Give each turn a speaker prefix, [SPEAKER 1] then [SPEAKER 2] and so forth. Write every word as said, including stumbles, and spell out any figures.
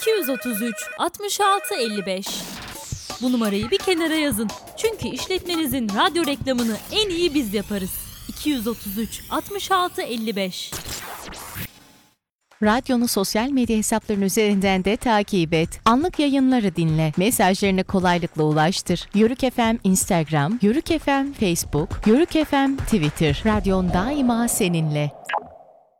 [SPEAKER 1] iki yüz otuz üç altmış altı elli beş. Bu numarayı bir kenara yazın. Çünkü işletmenizin radyo reklamını en iyi biz yaparız. iki yüz otuz üç altmış altı elli beş.
[SPEAKER 2] Radyonu sosyal medya hesapların üzerinden de takip et. Anlık yayınları dinle. Mesajlarını kolaylıkla ulaştır. Yörük F M Instagram, Yörük F M Facebook, Yörük F M Twitter. Radyon daima seninle.